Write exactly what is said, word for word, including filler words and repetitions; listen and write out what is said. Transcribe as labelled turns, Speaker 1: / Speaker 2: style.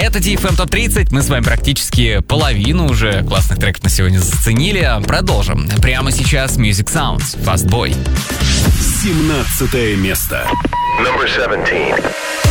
Speaker 1: Это ди эф эм топ тридцать. Мы с вами практически половину уже классных треков на сегодня заценили. Продолжим. Прямо сейчас Music Sounds, Fast Boy.
Speaker 2: семнадцатое место.
Speaker 3: Number seventeen.